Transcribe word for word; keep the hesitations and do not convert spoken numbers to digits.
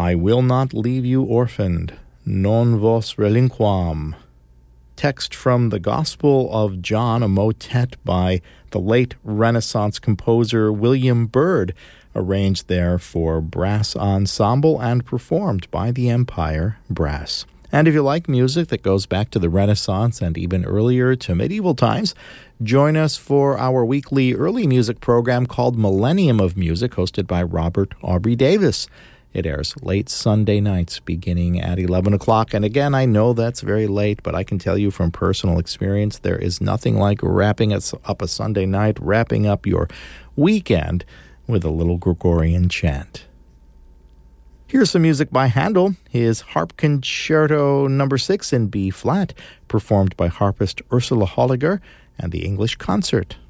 I will not leave you orphaned, non vos relinquam. Text from the Gospel of John, a motet by the late Renaissance composer William Byrd, arranged there for brass ensemble and performed by the Empire Brass. And if you like music that goes back to the Renaissance and even earlier to medieval times, join us for our weekly early music program called Millennium of Music, hosted by Robert Aubrey Davis. It airs late Sunday nights beginning at eleven o'clock. And again, I know that's very late, but I can tell you from personal experience, there is nothing like wrapping up a Sunday night, wrapping up your weekend with a little Gregorian chant. Here's some music by Handel, his Harp Concerto number six in B-flat, performed by harpist Ursula Holliger and the English Concert